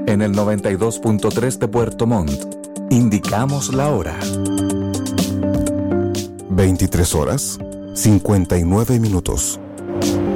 En el 92.3 de Puerto Montt, indicamos la hora. 23 horas, 59 minutos.